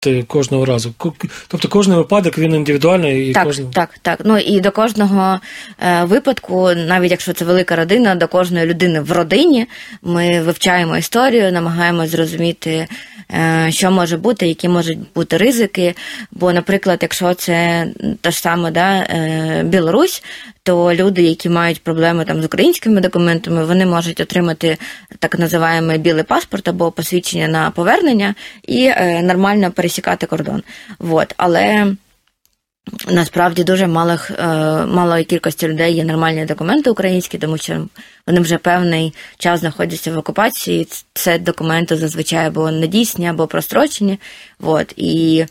кожного разу? Тобто кожен випадок, він індивідуальний? І так. Ну, і до кожного випадку, навіть якщо це велика родина, до кожної людини в родині ми вивчаємо історію, намагаємося зрозуміти, що може бути, які можуть бути ризики. Бо, наприклад, якщо це та ж сама Білорусь, то люди, які мають проблеми там з українськими документами, вони можуть отримати так називаємо білий паспорт або посвідчення на повернення і нормально пересікати кордон. Але насправді дуже малої кількості людей є нормальні документи українські, тому що вони вже певний час знаходяться в окупації. Це документи зазвичай або недійсні, або прострочені. І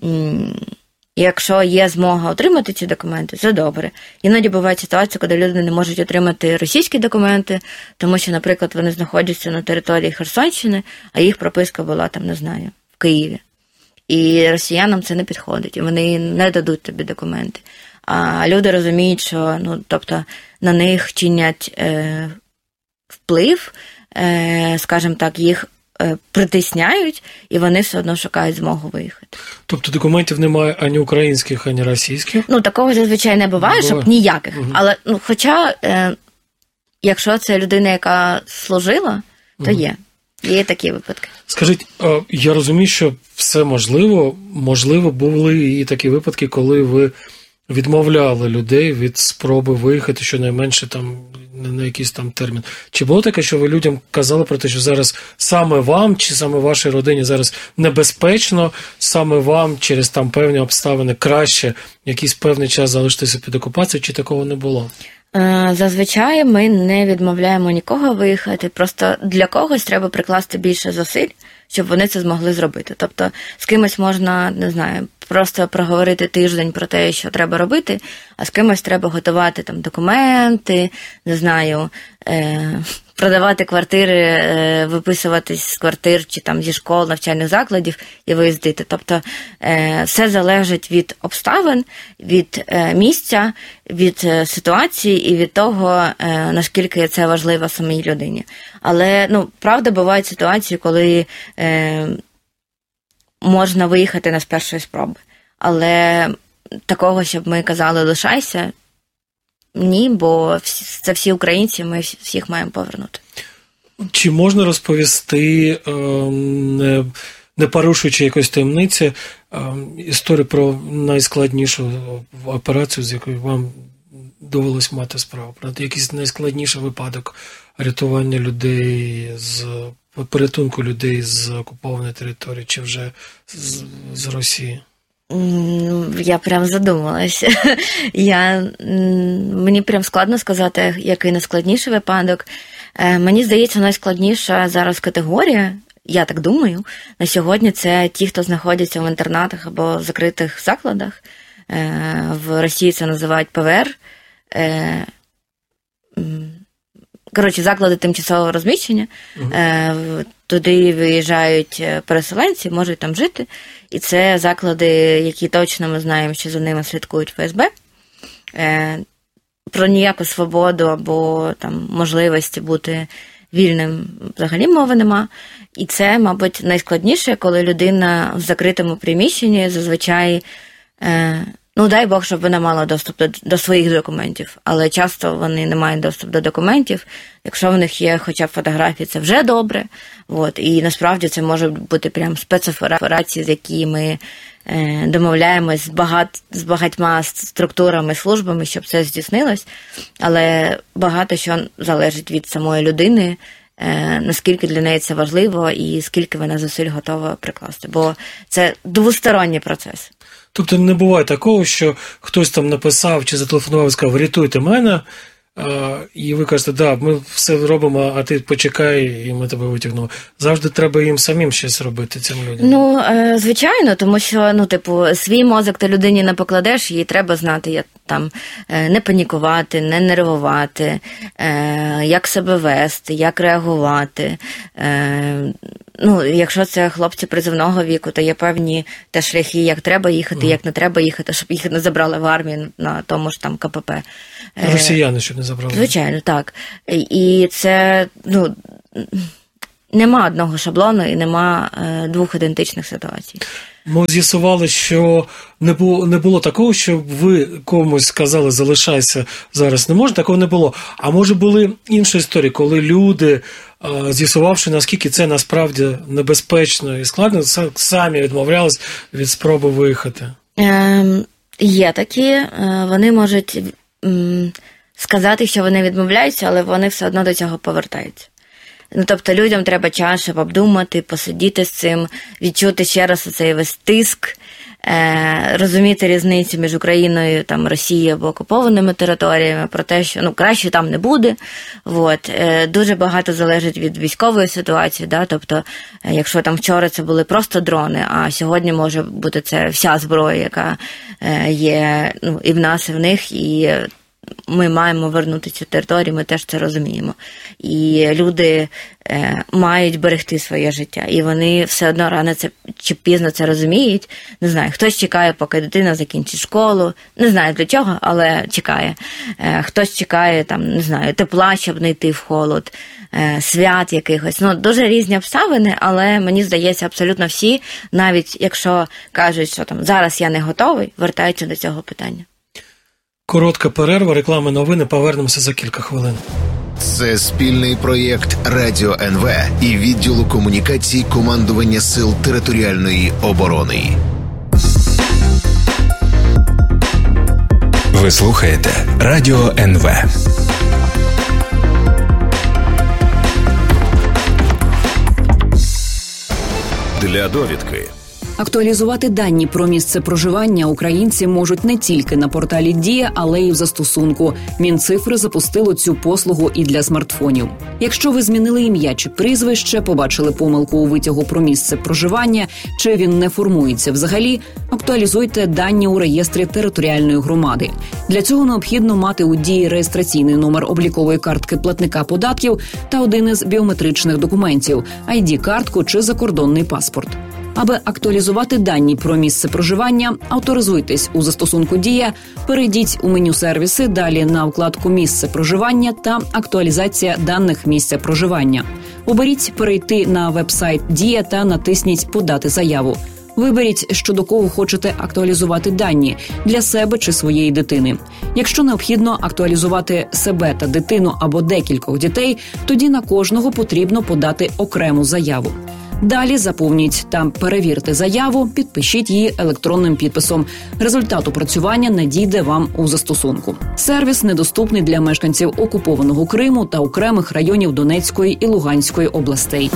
якщо є змога отримати ці документи, це добре. Іноді буває ситуація, коли люди не можуть отримати російські документи, тому що, наприклад, вони знаходяться на території Херсонщини, а їх прописка була там, не знаю, в Києві. І росіянам це не підходить, і вони не дадуть тобі документи. А люди розуміють, що тобто, на них чинять вплив, скажімо так, їх притисняють, і вони все одно шукають змогу виїхати. Тобто документів немає ані українських, ані російських? Такого зазвичай не буває, щоб ніяких. Але, хоча, якщо це людина, яка служила, то є. Є такі випадки. Скажіть, я розумію, що все можливо, були і такі випадки, коли ви відмовляли людей від спроби виїхати щонайменше там на якийсь там термін. Чи було таке, що ви людям казали про те, що зараз саме вам, чи саме вашій родині зараз небезпечно, саме вам через там певні обставини краще якийсь певний час залишитися під окупацією, чи такого не було? Зазвичай ми не відмовляємо нікого виїхати, просто для когось треба прикласти більше зусиль, щоб вони це змогли зробити. Тобто з кимось можна, не знаю, просто проговорити тиждень про те, що треба робити, а з кимось треба готувати там документи, не знаю, продавати квартири, виписуватись з квартир чи там зі школ, навчальних закладів і виїздити. Тобто все залежить від обставин, від місця, від ситуації і від того, наскільки це важливо самій людині. Але, правда, бувають ситуації, коли можна виїхати не з першої спроби. Але такого, щоб ми казали «лишайся», ні, бо це всі українці, ми всіх маємо повернути. Чи можна розповісти, не порушуючи якоїсь таємниці, історію про найскладнішу операцію, з якою вам довелось мати справу? Про якийсь найскладніший випадок рятування людей, порятунку людей з окупованої території, чи вже з Росії? Я прям задумалася. Мені прям складно сказати, який найскладніший випадок. Мені здається, найскладніша зараз категорія, я так думаю, на сьогодні це ті, хто знаходяться в інтернатах або закритих закладах. В Росії це називають ПВР. Заклади тимчасового розміщення. Туди виїжджають переселенці, можуть там жити. І це заклади, які точно ми знаємо, що за ними слідкують ФСБ. Про ніяку свободу або там можливості бути вільним взагалі мови нема. І це, мабуть, найскладніше, коли людина в закритому приміщенні зазвичай, дай Бог, щоб вона мала доступ до своїх документів, але часто вони не мають доступу до документів. Якщо в них є хоча б фотографії, це вже добре. І насправді це може бути прям спецоперації, з які ми домовляємось з багатьма структурами, службами, щоб це здійснилось. Але багато що залежить від самої людини, наскільки для неї це важливо і скільки вона зусиль готова прикласти. Бо це двосторонній процес. Тобто не буває такого, що хтось там написав чи зателефонував і сказав «врятуйте мене», і ви кажете, ми все робимо, а ти почекай, і ми тебе витягнемо. Завжди треба їм самим щось робити, цим людям. Звичайно, тому що, свій мозок ти людині не покладеш, їй треба знати, не панікувати, не нервувати, як себе вести, як реагувати. Якщо це хлопці призовного віку, то є певні шляхи, як треба їхати, як не треба їхати, щоб їх не забрали в армію на тому ж там КПП. Росіяни, щоб не забрали. Звичайно, так. І це, нема одного шаблону і нема двох ідентичних ситуацій. Ми з'ясували, що не було такого, що ви комусь сказали, залишайся, зараз не можна, такого не було. А може були інші історії, коли люди, з'ясувавши, наскільки це насправді небезпечно і складно, самі відмовлялись від спроби виїхати? Є такі, вони можуть сказати, що вони відмовляються, але вони все одно до цього повертаються. Тобто людям треба час, щоб обдумати, посидіти з цим, відчути ще раз оцей весь тиск, розуміти різницю між Україною, там, Росією або окупованими територіями, про те, що краще там не буде. Дуже багато залежить від військової ситуації, да? Тобто, якщо там вчора це були просто дрони, а сьогодні може бути це вся зброя, яка є і в нас, і в них, і ми маємо вернути цю територію, ми теж це розуміємо. І люди мають берегти своє життя. І вони все одно рано чи пізно це розуміють. Не знаю, хтось чекає, поки дитина закінчить школу. Не знаю для чого, але чекає. Хтось чекає, там, не знаю, тепла, щоб не йти в холод, свят якихось. Дуже різні обставини, але мені здається, абсолютно всі, навіть якщо кажуть, що там зараз я не готовий, вертаються до цього питання. Коротка перерва, реклами, новини, повернемося за кілька хвилин. Це спільний проєкт Радіо НВ і відділу комунікацій Командування Сил територіальної оборони. Ви слухаєте Радіо НВ. Для довідки. Актуалізувати дані про місце проживання українці можуть не тільки на порталі Дія, але й в застосунку. Мінцифри запустило цю послугу і для смартфонів. Якщо ви змінили ім'я чи прізвище, побачили помилку у витягу про місце проживання, чи він не формується взагалі, актуалізуйте дані у реєстрі територіальної громади. Для цього необхідно мати у Дії реєстраційний номер облікової картки платника податків та один із біометричних документів – ID-картку чи закордонний паспорт. Аби актуалізувати дані про місце проживання, авторизуйтесь у застосунку «Дія», перейдіть у меню «Сервіси», далі на вкладку «Місце проживання» та «Актуалізація даних місця проживання». Оберіть «Перейти на веб-сайт Дія» та натисніть «Подати заяву». Виберіть, щодо кого хочете актуалізувати дані – для себе чи своєї дитини. Якщо необхідно актуалізувати себе та дитину або декількох дітей, тоді на кожного потрібно подати окрему заяву. Далі заповніть та перевірте заяву, підпишіть її електронним підписом. Результат опрацювання надійде вам у застосунку. Сервіс недоступний для мешканців окупованого Криму та окремих районів Донецької і Луганської областей.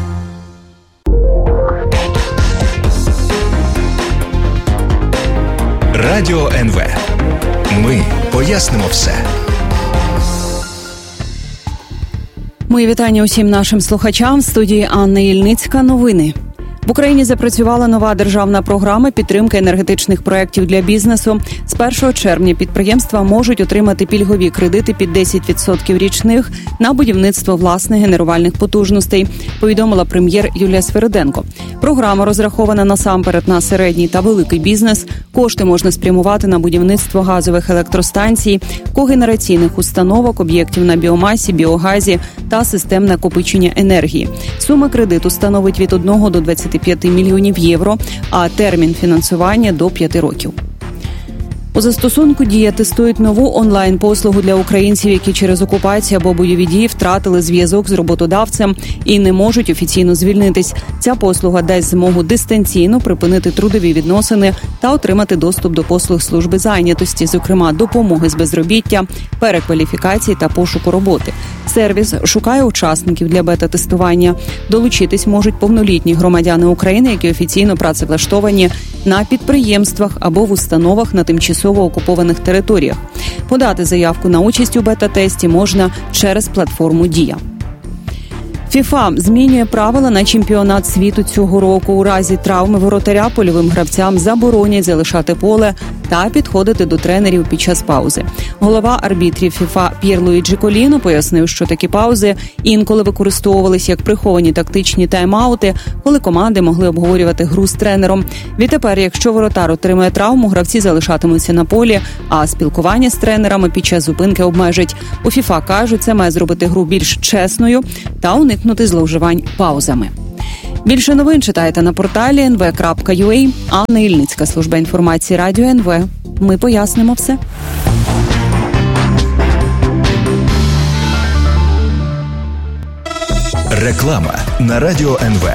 Радіо НВ. Ми пояснимо все. Мої вітання усім нашим слухачам. В студії Анна Ільницька. Новини. В Україні запрацювала нова державна програма підтримки енергетичних проєктів для бізнесу. З 1 червня підприємства можуть отримати пільгові кредити під 10% річних на будівництво власних генерувальних потужностей, повідомила прем'єр Юлія Свериденко. Програма розрахована насамперед на середній та великий бізнес. Кошти можна спрямувати на будівництво газових електростанцій, когенераційних установок, об'єктів на біомасі, біогазі та систем накопичення енергії. Сума кредиту становить від 1 до 25 мільйонів євро, а термін фінансування – до 5 років. У застосунку «Дія» тестують нову онлайн-послугу для українців, які через окупацію або бойові дії втратили зв'язок з роботодавцем і не можуть офіційно звільнитись. Ця послуга дасть змогу дистанційно припинити трудові відносини та отримати доступ до послуг служби зайнятості, зокрема допомоги з безробіття, перекваліфікації та пошуку роботи. Сервіс шукає учасників для бета-тестування. Долучитись можуть повнолітні громадяни України, які офіційно працевлаштовані на підприємствах або в установах на тимчасово окупованих територіях. Подати заявку на участь у бета-тесті можна через платформу «Дія». ФІФА змінює правила на чемпіонат світу цього року. У разі травми воротаря польовим гравцям заборонять залишати поле та підходити до тренерів під час паузи. Голова арбітрів ФІФА П'єр Луїджі Коліно пояснив, що такі паузи інколи використовувалися як приховані тактичні тайм-аути, коли команди могли обговорювати гру з тренером. Відтепер, якщо воротар отримує травму, гравці залишатимуться на полі, а спілкування з тренерами під час зупинки обмежать. У ФІФА кажуть, це має зробити гру більш чесною та уникнути уникнути зловживань паузами. Більше новин читайте на порталі nv.ua. Анна Ільницька, служба інформації Радіо НВ. Ми пояснимо все. Реклама на Радіо НВ.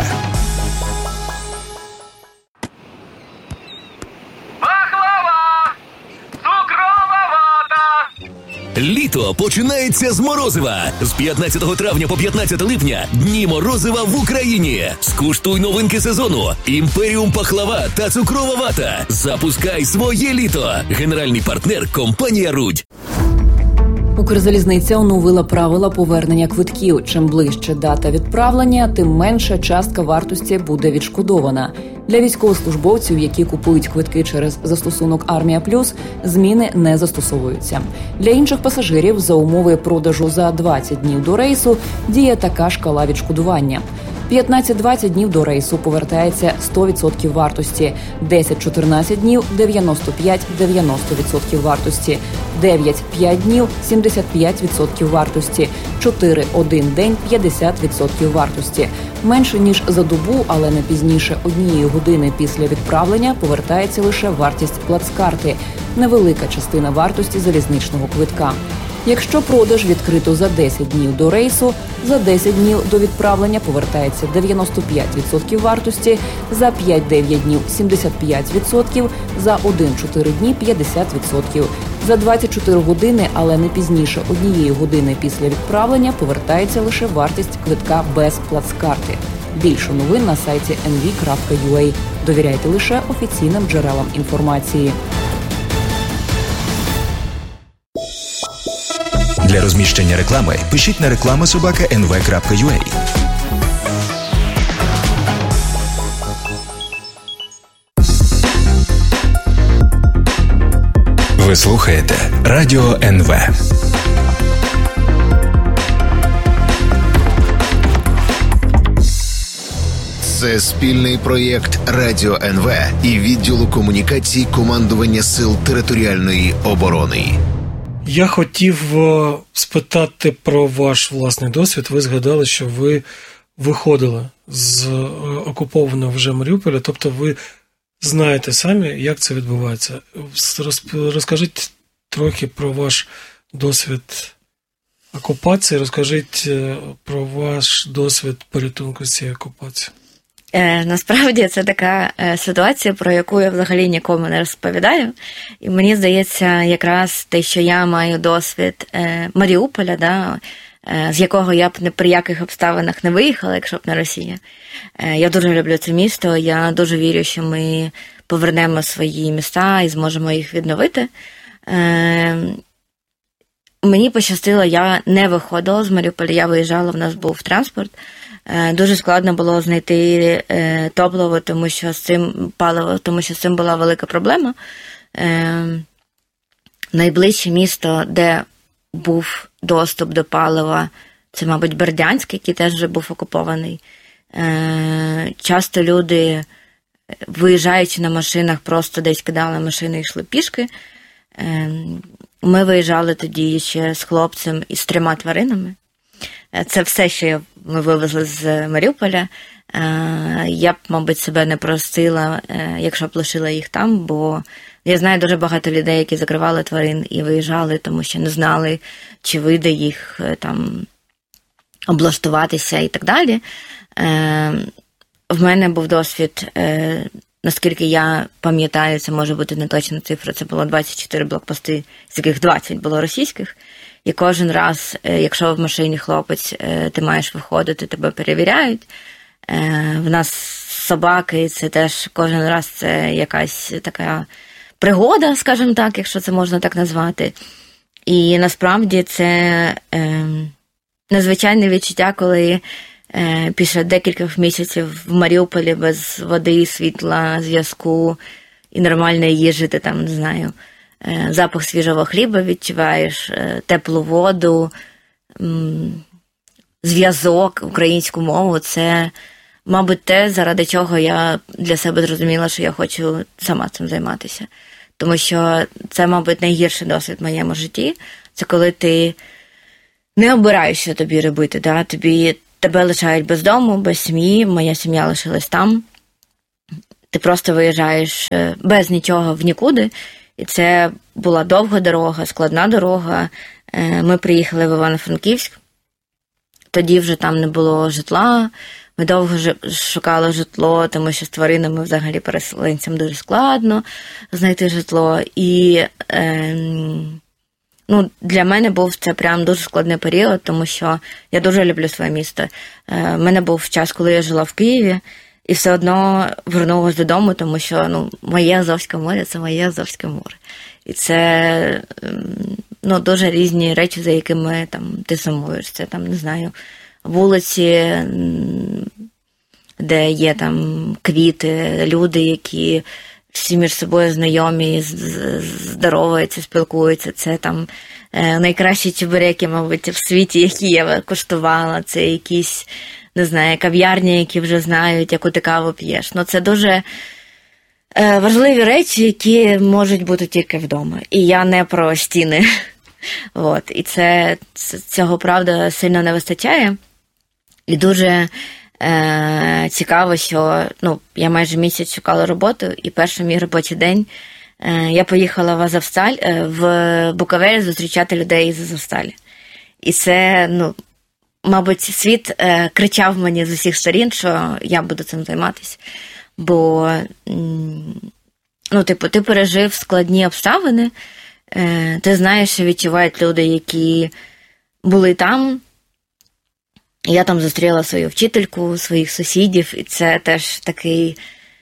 Літо починається з морозива. З 15 травня по 15 липня Дні морозива в Україні. Скуштуй новинки сезону. Імперіум пахлава та цукрова вата. Запускай своє літо. Генеральний партнер – компанія «Рудь». Укрзалізниця оновила правила повернення квитків. Чим ближче дата відправлення, тим менша частка вартості буде відшкодована. Для військовослужбовців, які купують квитки через застосунок «Армія Плюс», зміни не застосовуються. Для інших пасажирів за умови продажу за 20 днів до рейсу діє така шкала відшкодування. 15-20 днів до рейсу повертається 100% вартості, 10-14 днів – 95-90% вартості, 9-5 днів – 75% вартості, 4-1 день – 50% вартості. Менше ніж за добу, але не пізніше 1 години після відправлення повертається лише вартість плацкарти – невелика частина вартості залізничного квитка. Якщо продаж відкрито за 10 днів до рейсу, за 10 днів до відправлення повертається 95% вартості, за 5-9 днів – 75%, за 1-4 дні – 50%. За 24 години, але не пізніше 1 години після відправлення повертається лише вартість квитка без плацкарти. Більше новин на сайті nv.ua. Довіряйте лише офіційним джерелам інформації. Для розміщення реклами пишіть на reklama@nv.ua. Ви слухаєте Радіо НВ. Це спільний проєкт Радіо НВ і відділу комунікацій командування Сил територіальної оборони. Я хотів спитати про ваш власний досвід. Ви згадали, що ви виходили з окупованого вже Маріуполя, тобто ви знаєте самі, як це відбувається. Розкажіть трохи про ваш досвід окупації, розкажіть про ваш досвід порятунку з цієї окупації. Насправді це така ситуація, про яку я взагалі нікому не розповідаю. І мені здається, якраз те, що я маю досвід Маріуполя, да, з якого я б ні при яких обставинах не виїхала, якщо б не Росія. Я дуже люблю це місто, я дуже вірю, що ми повернемо свої міста і зможемо їх відновити. Мені пощастило, я не виходила з Маріуполя, я виїжджала, в нас був транспорт. Дуже складно було знайти топливо, тому що з цим була велика проблема. Найближче місто, де був доступ до палива, це, мабуть, Бердянськ, який теж вже був окупований. Часто люди, виїжджаючи на машинах, просто десь кидали машини і йшли пішки. Ми виїжджали тоді ще з хлопцем і з 3 тваринами. Це все, що ми вивезли з Маріуполя. Я б, мабуть, себе не простила, якщо б лишила їх там, бо я знаю дуже багато людей, які закривали тварин і виїжджали, тому що не знали, чи вийде їх там облаштуватися і так далі. В мене був досвід, наскільки я пам'ятаю, це може бути не точна цифра, це було 24 блокпости, з яких 20 було російських. І кожен раз, якщо в машині хлопець, ти маєш виходити, тебе перевіряють. В нас собаки, це теж кожен раз це якась така пригода, скажімо так, якщо це можна так назвати. І насправді це незвичайне відчуття, коли після декількох місяців в Маріуполі без води, світла, зв'язку і нормальної їжі, ти там, не знаю, запах свіжого хліба відчуваєш, теплу воду, зв'язок, українську мову. Це, мабуть, те, заради чого я для себе зрозуміла, що я хочу сама цим займатися. Тому що це, мабуть, найгірший досвід в моєму житті. Це коли ти не обираєш, що тобі робити. Да? Тобі тебе лишають без дому, без сім'ї, моя сім'я лишилась там. Ти просто виїжджаєш без нічого в нікуди. І це була довга дорога, складна дорога. Ми приїхали в Івано-Франківськ. Тоді вже там не було житла. Ми довго шукали житло, тому що з тваринами взагалі переселенцям дуже складно знайти житло. І для мене був це прям дуже складний період, тому що я дуже люблю своє місто. У мене був час, коли я жила в Києві, і все одно вернулася додому, тому що моє Азовське море – це моє Азовське море. І це дуже різні речі, за якими ти сумуєш. Це не знаю, вулиці, де є квіти, люди, які всі між собою знайомі, здороваються, спілкуються. Це найкращі чебуреки, мабуть, в світі, які я куштувала. Це якісь, не знаю, кав'ярні, які вже знають, яку ти каву п'єш. Це дуже важливі речі, які можуть бути тільки вдома. І я не про стіни. І цього, правда, сильно не вистачає. І дуже цікаво, що я майже місяць шукала роботу, і перший мій робочий день я поїхала в Азовсталь, в Буковель зустрічати людей з Азовсталі. І це, мабуть, світ кричав мені з усіх сторін, що я буду цим займатися. Бо, ти пережив складні обставини, ти знаєш, що відчувають люди, які були там. Я там зустріла свою вчительку, своїх сусідів, і це теж такий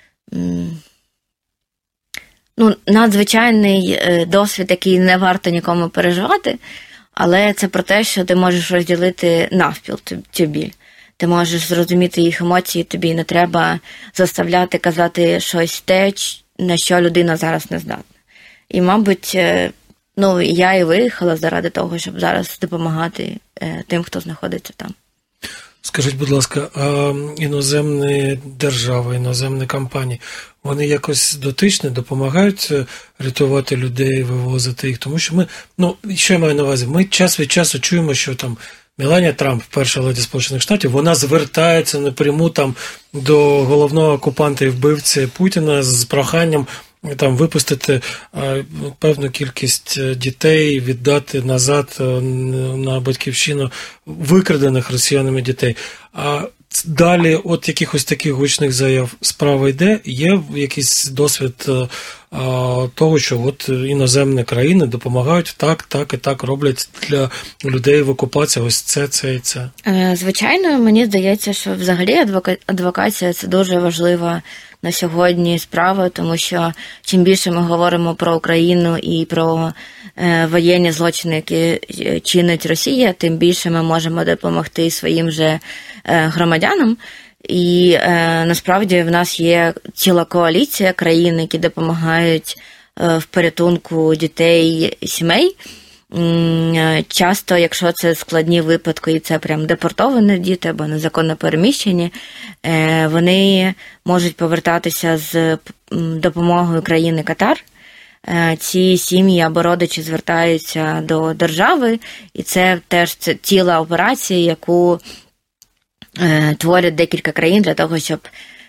надзвичайний досвід, який не варто нікому переживати, але це про те, що ти можеш розділити навпіл цю біль. Ти можеш зрозуміти їх емоції, тобі не треба заставляти казати щось те, на що людина зараз не здатна. І, мабуть, я і виїхала заради того, щоб зараз допомагати тим, хто знаходиться там. Скажіть, будь ласка, а іноземні держави, іноземні компанії, вони якось дотичні, допомагають рятувати людей, вивозити їх? Тому що ми, що я маю на увазі, ми час від часу чуємо, що Меланія Трамп, перша леді Сполучених Штатів, вона звертається напряму до головного окупанта і вбивці Путіна з проханням випустити певну кількість дітей, віддати назад на батьківщину викрадених росіянами дітей. А далі от якихось таких гучних заяв справа йде, є якийсь досвід того, що от іноземні країни допомагають так і так роблять для людей в окупації, ось це і це. Звичайно, мені здається, що взагалі адвокація – це дуже важлива на сьогодні справа, тому що чим більше ми говоримо про Україну і про воєнні злочини, які чинить Росія, тим більше ми можемо допомогти своїм же громадянам. І насправді в нас є ціла коаліція країн, які допомагають в порятунку дітей і сімей. Часто, якщо це складні випадки, і це прям депортовані діти або незаконно переміщені, вони можуть повертатися з допомогою країни Катар. Ці сім'ї або родичі звертаються до держави, і це теж ціла операція, яку творять декілька країн для того, щоб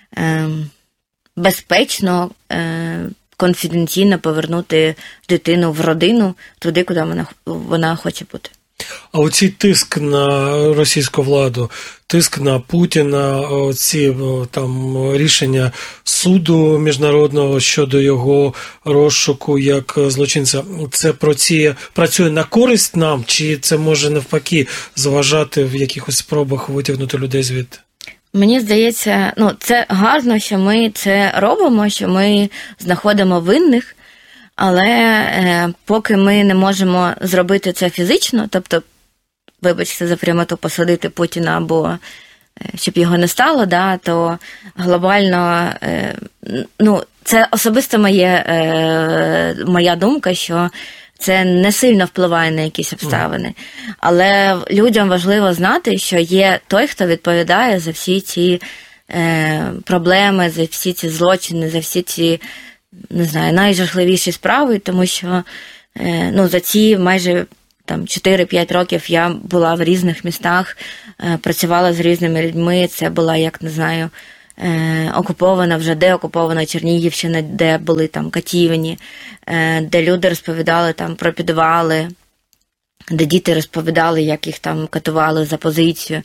безпечно, конфіденційно повернути дитину в родину туди, куди вона хоче бути. А оцей тиск на російську владу, тиск на Путіна, оці рішення суду міжнародного щодо його розшуку як злочинця, це працює на користь нам, чи це може навпаки заважати в якихось спробах витягнути людей звідти? Мені здається, це гарно, що ми це робимо, що ми знаходимо винних, але поки ми не можемо зробити це фізично, тобто, вибачте за прямоту, посадити Путіна або щоб його не стало, то глобально, це особисто моя думка, що це не сильно впливає на якісь обставини. Але людям важливо знати, що є той, хто відповідає за всі ці проблеми, за всі ці злочини, за всі ці, не знаю, найжахливіші справи, тому що за ці майже там 4-5 років я була в різних містах, працювала з різними людьми. Це була, як не знаю, окупована, вже деокупована Чернігівщина, де були там катівні, де люди розповідали там про підвали, де діти розповідали, як їх там катували за позицію.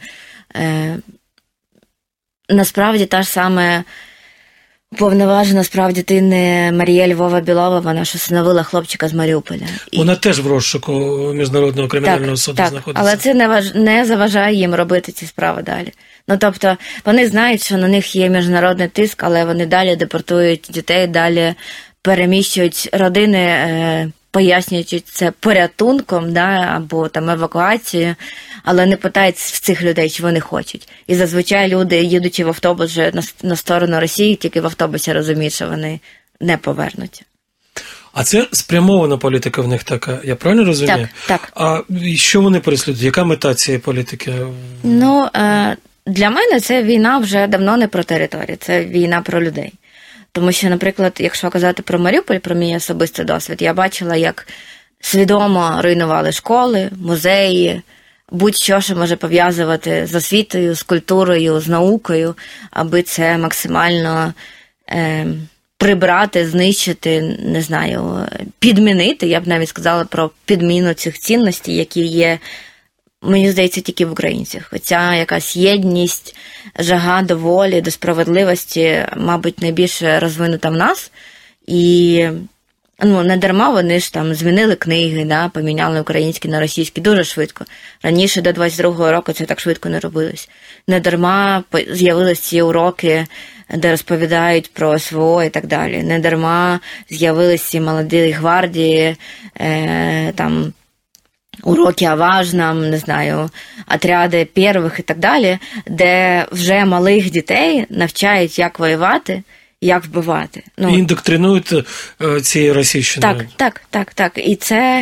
Насправді та ж саме повноважена справ дитини Марія Львова Білова, вона ж усиновила хлопчика з Маріуполя. Вона теж в розшуку Міжнародного кримінального суду знаходиться. Але це не заважає їм робити ці справи далі. Ну, тобто, вони знають, що на них є міжнародний тиск, але вони далі депортують дітей, далі переміщують родини, пояснюють це порятунком, да, або там евакуацією, але не питають в цих людей, чи вони хочуть. І зазвичай люди, їдучи в автобус вже на сторону Росії, тільки в автобусі розуміють, що вони не повернуться. А це спрямована політика в них така, я правильно розумію? Так. А що вони переслідують? Яка мета цієї політики? Ну, для мене це війна вже давно не про територію, це війна про людей. Тому що, наприклад, якщо казати про Маріуполь, про мій особистий досвід, я бачила, як свідомо руйнували школи, музеї, будь-що, що може пов'язувати з освітою, з культурою, з наукою, аби це максимально прибрати, знищити, не знаю, підмінити, я б навіть сказала про підміну цих цінностей, які є, мені здається, тільки в українцях. Оця якась єдність, жага до волі, до справедливості, мабуть, найбільше розвинута в нас. І не дарма вони ж там змінили книги, да, поміняли українські на російські дуже швидко. Раніше до 22-го року це так швидко не робилось. Не дарма з'явилися ці уроки, де розповідають про СВО і так далі. Не дарма з'явилися ці молоді гвардії, там, уроки «Аваж», нам, не знаю, отряди перших і так далі, де вже малих дітей навчають, як воювати, як вбивати. І індоктринують цією російщиною. Так. І це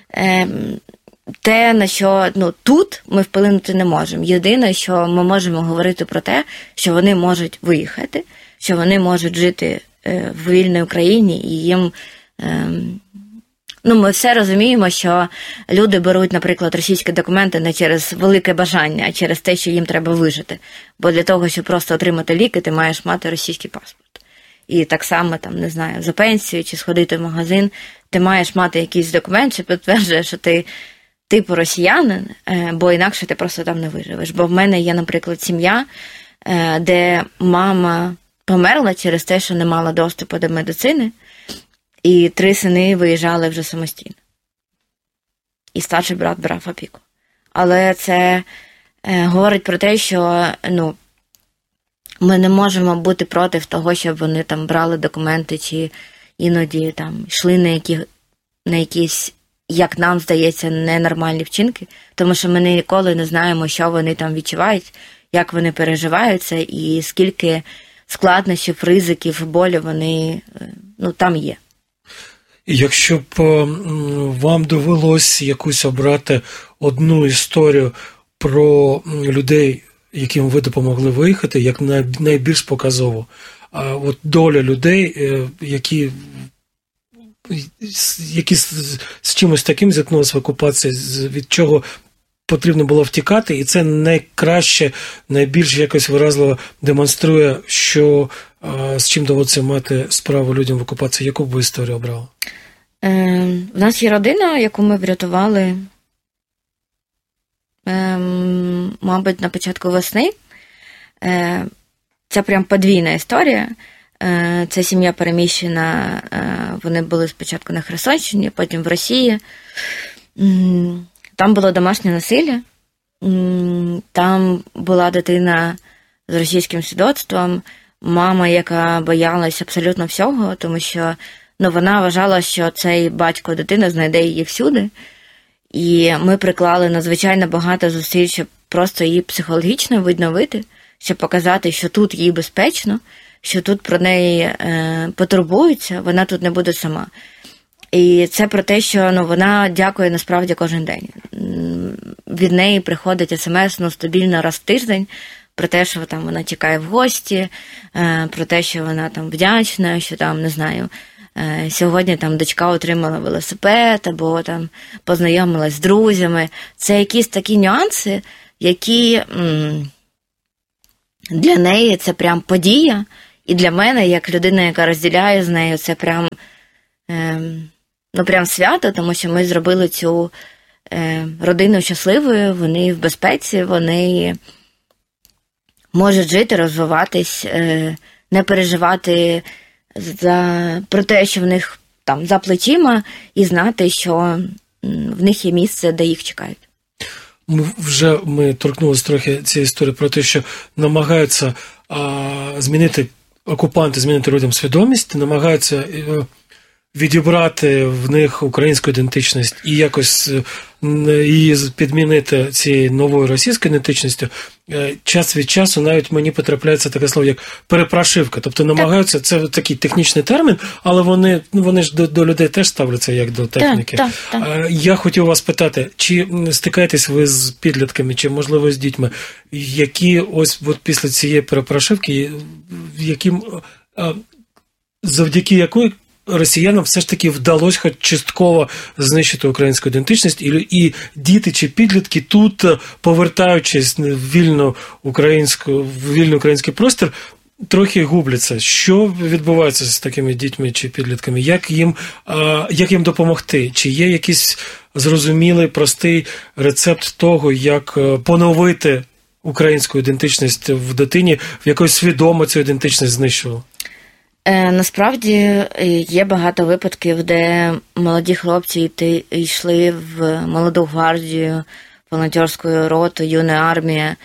те, на що тут ми вплинути не можемо. Єдине, що ми можемо говорити про те, що вони можуть виїхати, що вони можуть жити в вільній Україні, і їм... ми все розуміємо, що люди беруть, наприклад, російські документи не через велике бажання, а через те, що їм треба вижити. Бо для того, щоб просто отримати ліки, ти маєш мати російський паспорт. І так само, там, не знаю, за пенсію чи сходити в магазин, ти маєш мати якийсь документ, що підтверджує, що ти типу росіянин, бо інакше ти просто там не виживеш. Бо в мене є, наприклад, сім'я, де мама померла через те, що не мала доступу до медицини, і 3 сини виїжджали вже самостійно. І старший брат брав опіку. Але це говорить про те, що ми не можемо бути проти того, щоб вони там брали документи, чи іноді там йшли на якісь, як нам здається, ненормальні вчинки, тому що ми ніколи не знаємо, що вони там відчувають, як вони переживають це, і скільки складнощів, ризиків, болю вони там є. Якщо б вам довелось якусь обрати одну історію про людей, яким ви допомогли виїхати, як найбільш показово, от доля людей, які з чимось таким зіткнулися в окупації, від чого потрібно було втікати, і це найкраще, найбільш якось виразливо демонструє, що з чим доводиться мати справу людям в окупації. Яку б ви історію обрали? В нас є родина, яку ми врятували, мабуть, на початку весни. Це прям подвійна історія. Це сім'я переміщена, вони були спочатку на Херсонщині, потім в Росії. Там було домашнє насилля, там була дитина з російським свідоцтвом, мама, яка боялась абсолютно всього, тому що вона вважала, що цей батько дитини знайде її всюди. І ми приклали надзвичайно багато зусиль, щоб просто її психологічно відновити, щоб показати, що тут їй безпечно, що тут про неї потурбуються, вона тут не буде сама. І це про те, що вона дякує насправді кожен день. Від неї приходить смс стабільно раз в тиждень про те, що там вона чекає в гості, про те, що вона там вдячна, що там, не знаю, Сьогодні там дочка отримала велосипед, або там познайомилась з друзями. Це якісь такі нюанси, які для неї це прям подія. І для мене, як людина, яка розділяє з нею, це прям, прям свято, тому що ми зробили цю родину щасливою, вони в безпеці, вони можуть жити, розвиватись, не переживати про те, що в них там за плечима, і знати, що в них є місце, де їх чекають. Ми торкнулися трохи цієї історії про те, що намагаються окупанти змінити людям свідомість, намагаються відібрати в них українську ідентичність і якось її підмінити цією новою російською ідентичністю. Час від часу навіть мені потрапляється таке слово, як перепрошивка. Тобто намагаються, це такий технічний термін, але вони ж до людей теж ставляться як до техніки. Так. Я хотів вас питати, чи стикаєтесь ви з підлітками, чи, можливо, з дітьми, які ось після цієї перепрошивки, завдяки якої росіянам все ж таки вдалося хоч частково знищити українську ідентичність, і діти чи підлітки тут, повертаючись в вільний український простір, трохи губляться. Що відбувається з такими дітьми чи підлітками? Як їм допомогти? Чи є якийсь зрозумілий, простий рецепт того, як поновити українську ідентичність в дитині, в якої свідомо цю ідентичність знищувала? Насправді є багато випадків, де молоді хлопці йшли в молоду гвардію, волонтерську роту, юна армія,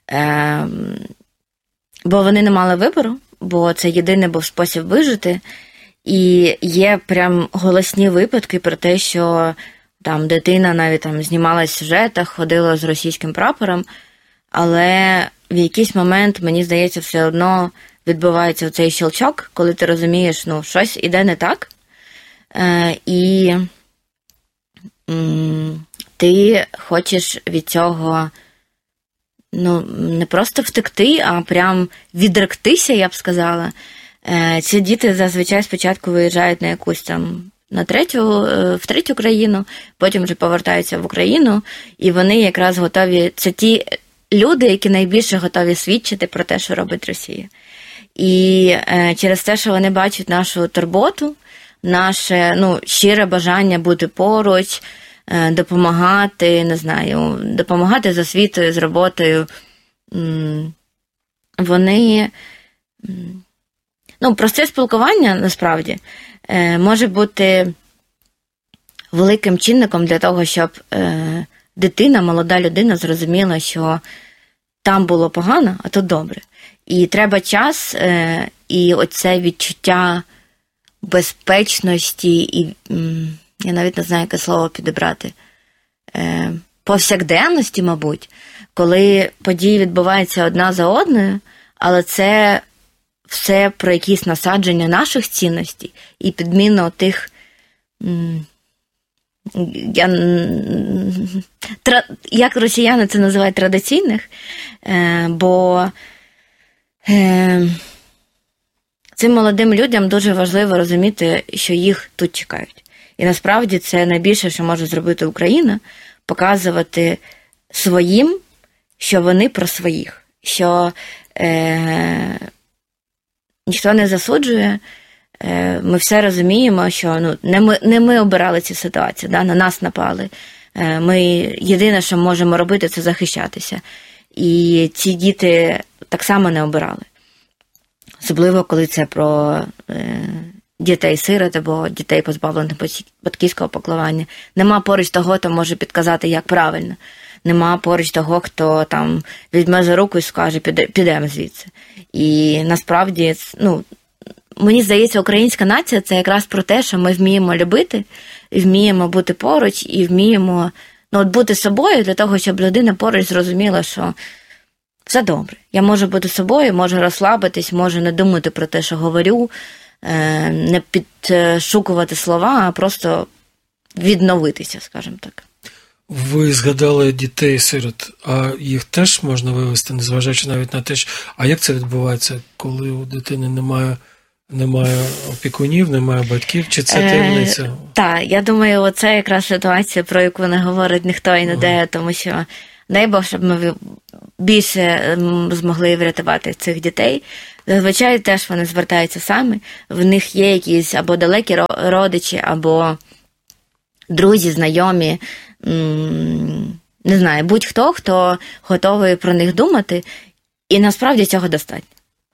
бо вони не мали вибору, бо це єдиний був спосіб вижити. І є прям голосні випадки про те, що там дитина навіть там знімалась в сюжетах, ходила з російським прапором, але в якийсь момент, мені здається, все одно відбувається цей щелчок, коли ти розумієш, щось іде не так, і ти хочеш від цього не просто втекти, а прям відректися, я б сказала. Ці діти зазвичай спочатку виїжджають на якусь там в третю країну, потім вже повертаються в Україну, і вони якраз готові, це ті люди, які найбільше готові свідчити про те, що робить Росія. І через те, що вони бачать нашу турботу, наше щире бажання бути поруч, допомагати, допомагати з освітою, з роботою, вони... просте спілкування, насправді, може бути великим чинником для того, щоб дитина, молода людина зрозуміла, що там було погано, а тут добре. І треба час, і оце відчуття безпечності, і я навіть не знаю, яке слово підібрати, повсякденності, мабуть, коли події відбуваються одна за одною, але це все про якісь насадження наших цінностей і підміну тих, як росіяни це називають, традиційних, бо цим молодим людям дуже важливо розуміти, що їх тут чекають. І насправді це найбільше, що може зробити Україна, показувати своїм, що вони про своїх, що ніхто не засуджує, ми все розуміємо, що не ми обирали ці ситуації, на нас напали. Ми єдине, що можемо робити, це захищатися. І ці діти так само не обирали. Особливо, коли це про дітей-сирот або дітей, позбавлених батьківського піклування. Нема поруч того, хто може підказати, як правильно. Нема поруч того, хто там візьме за руку і скаже, підемо звідси. І насправді, мені здається, українська нація – це якраз про те, що ми вміємо любити, і вміємо бути поруч, і вміємо бути собою для того, щоб людина поруч зрозуміла, що все добре. Я можу бути собою, можу розслабитись, можу не думати про те, що говорю, не підшукувати слова, а просто відновитися, скажімо так. Ви згадали дітей-сирот, а їх теж можна вивести, незважаючи навіть на те, а як це відбувається, коли у дитини немає немає опікунів, немає батьків, чи це таємниця? Так, я думаю, оце якраз ситуація, про яку не говорить ніхто і не де, тому що дай Бог, щоб ми більше змогли врятувати цих дітей. Зазвичай теж вони звертаються самі, в них є якісь або далекі родичі, або друзі, знайомі, не знаю, будь-хто, хто готовий про них думати, і насправді цього достатньо.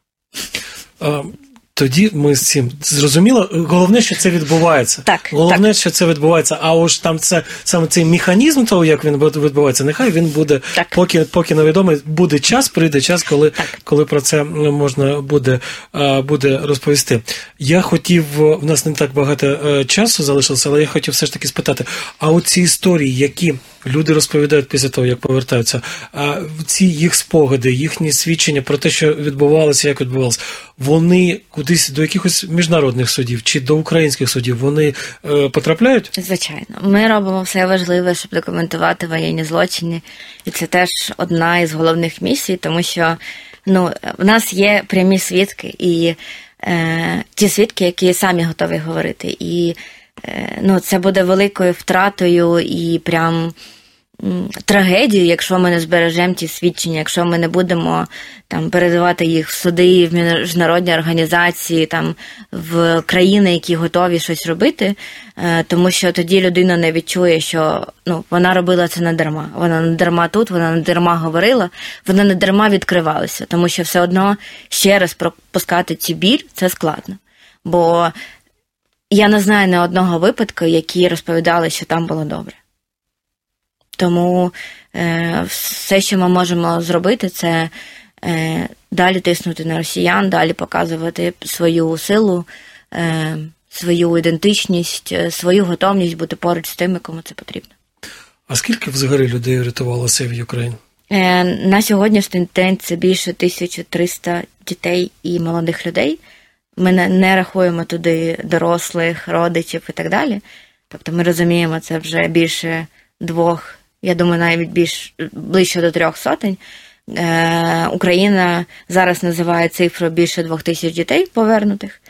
Тоді ми з цим зрозуміло. Головне, що це відбувається. Так, головне, що це відбувається. А ось там це саме цей механізм того, як він відбувається, нехай він буде, поки невідомий, буде час, прийде час, коли про це можна буде розповісти. Я хотів, в нас не так багато часу залишилося, але я хотів все ж таки спитати, а оці історії, які люди розповідають після того, як повертаються, ці їх спогади, їхні свідчення про те, що відбувалося, як відбувалося, вони кудись до якихось міжнародних судів чи до українських судів, вони потрапляють? Звичайно. Ми робимо все важливе, щоб документувати воєнні злочини. І це теж одна із головних місій, тому що в нас є прямі свідки, і ті свідки, які самі готові говорити. І це буде великою втратою і прям трагедією, якщо ми не збережемо ті свідчення, якщо ми не будемо там передавати їх в суди, в міжнародні організації, там в країни, які готові щось робити, тому що тоді людина не відчує, що вона робила це не дарма. Вона не дарма тут, вона не дарма говорила, вона не дарма відкривалася, тому що все одно ще раз пропускати цю біль – це складно. Бо я не знаю ні одного випадку, які розповідали, що там було добре. Тому все, що ми можемо зробити, це далі тиснути на росіян, далі показувати свою силу, свою ідентичність, свою готовність бути поруч з тими, кому це потрібно. А скільки взагалі людей врятувало Save Ukraine? На сьогоднішній день це більше 1300 дітей і молодих людей. Ми не рахуємо туди дорослих, родичів і так далі. Тобто ми розуміємо, це вже більше 2, я думаю, навіть ближче до 300. Україна зараз називає цифру більше 2000 дітей повернутих.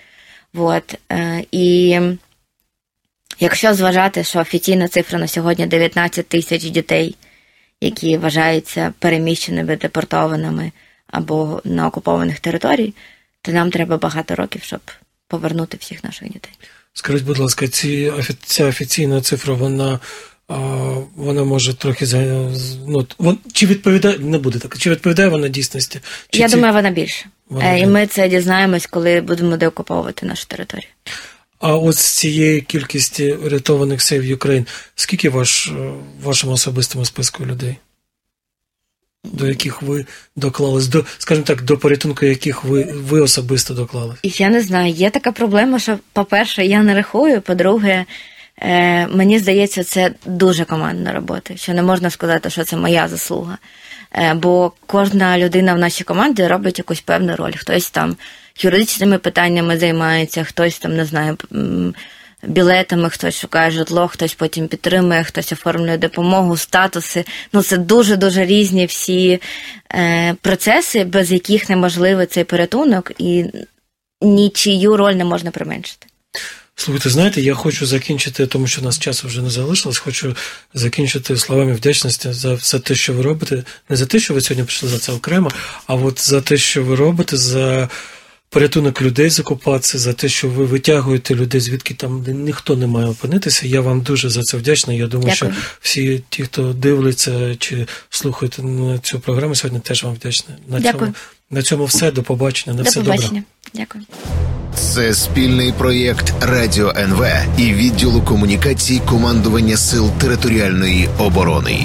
І якщо зважати, що офіційна цифра на сьогодні 19 тисяч дітей, які вважаються переміщеними, депортованими або на окупованих територіях, то нам треба багато років, щоб повернути всіх наших дітей. Скажіть, будь ласка, ця офіційна цифра, вона може трохи... чи відповідає, не буде так, чи відповідає вона дійсності? Я думаю, вона більше. І ми це дізнаємось, коли будемо деокуповувати нашу територію. А от з цієї кількості врятованих Save Ukraine, скільки в вашому особистому списку людей? До яких ви доклались, скажімо так, до порятунку яких ви особисто доклались? Я не знаю, є така проблема, що, по-перше, я не рахую, по-друге, мені здається, це дуже командна робота, що не можна сказати, що це моя заслуга. Бо кожна людина в нашій команді робить якусь певну роль. Хтось там юридичними питаннями займається, хтось там, не знаю, білетами, хтось шукає житло, хтось потім підтримує, хтось оформлює допомогу, статуси. Це дуже-дуже різні всі процеси, без яких неможливий цей порятунок, і нічию роль не можна применшити. Слухайте, знаєте, я хочу закінчити, тому що у нас часу вже не залишилось, хочу закінчити словами вдячності за те, що ви робите. Не за те, що ви сьогодні прийшли за це окремо, а от за те, що ви робите, за порятунок людей з окупації, за те, що ви витягуєте людей, звідки там ніхто не має опинитися. Я вам дуже за це вдячний. Я думаю, Дякую. Що всі ті, хто дивляться чи слухають на цю програму, сьогодні теж вам вдячний. На цьому все. До побачення. На все добре. Дякую. Це спільний проєкт Радіо НВ і відділу комунікацій Командування Сил територіальної оборони.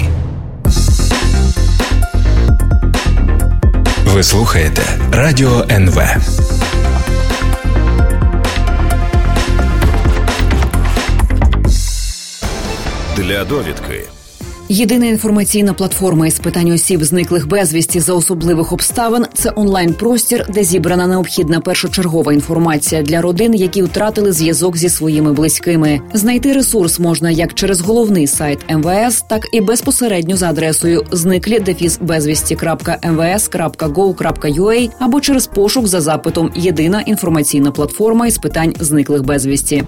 Ви слухаєте Радіо НВ. Для довідки. Єдина інформаційна платформа із питань осіб, зниклих безвісті за особливих обставин – це онлайн-простір, де зібрана необхідна першочергова інформація для родин, які втратили зв'язок зі своїми близькими. Знайти ресурс можна як через головний сайт МВС, так і безпосередньо за адресою znikli-bezvісті.mvs.gov.ua або через пошук за запитом «Єдина інформаційна платформа із питань зниклих безвісті».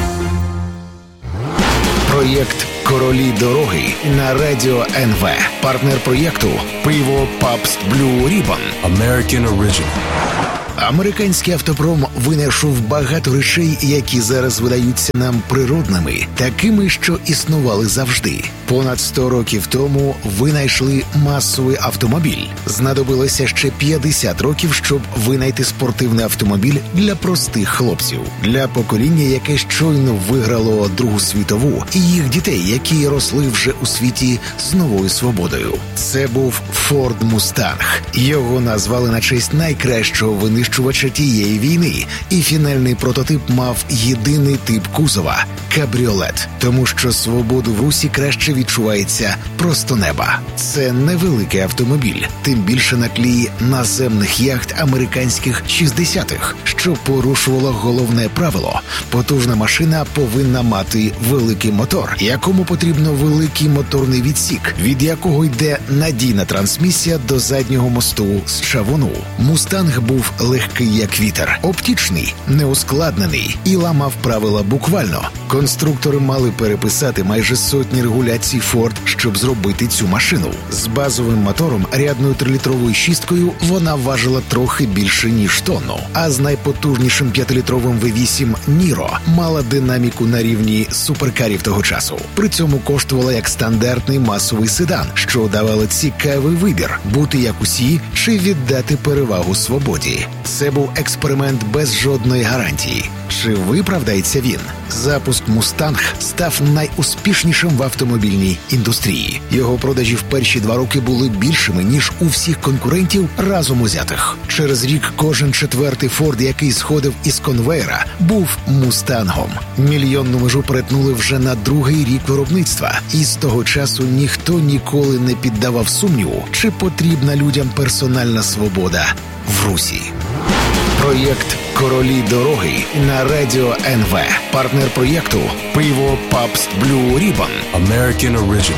Проєкт «Королі дороги» на Радіо НВ. Партнер проєкту «Пиво Пабст Блю Рібон». American Original. Американський автопром винайшов багато речей, які зараз видаються нам природними, такими, що існували завжди. Понад 100 років тому винайшли масовий автомобіль. Знадобилося ще 50 років, щоб винайти спортивний автомобіль для простих хлопців. Для покоління, яке щойно виграло Другу світову, і їх дітей, які росли вже у світі з новою свободою. Це був Ford Mustang. Його назвали на честь найкращого винищувача тієї війни, і фінальний прототип мав єдиний тип кузова – кабріолет, тому що свободу в русі краще відчувається просто неба. Це невеликий автомобіль, тим більше на тлі наземних яхт американських 60-х, що порушувало головне правило – потужна машина повинна мати великий мотор, якому потрібно великий моторний відсік, від якого йде надійна трансмісія до заднього мосту з чавуну. «Мустанг» був легкий як вітер, оптічний, неускладнений і ламав правила буквально. Конструктори мали переписати майже сотні регуляцій Ford, щоб зробити цю машину. З базовим мотором, рядною 3-літровою шісткою, вона важила трохи більше, ніж тонну. А з найпотужнішим 5-літровим V8 Niro мала динаміку на рівні суперкарів того часу. При цьому коштувала як стандартний масовий седан, що давало цікавий вибір – бути як усі чи віддати перевагу свободі. Це був експеримент без жодної гарантії. Чи виправдається він? Запуск «Мустанг» став найуспішнішим в автомобільній індустрії. Його продажі в перші 2 роки були більшими, ніж у всіх конкурентів разом узятих. Через рік кожен 4-й «Форд», який сходив із конвейера, був «Мустангом». Мільйонну межу перетнули вже на 2-й рік виробництва. І з того часу ніхто ніколи не піддавав сумніву, чи потрібна людям персональна свобода в русі. Проєкт «Королі дороги» на Радіо НВ. Партнер проєкту «Пиво Пабст Блю Рібон». American Original.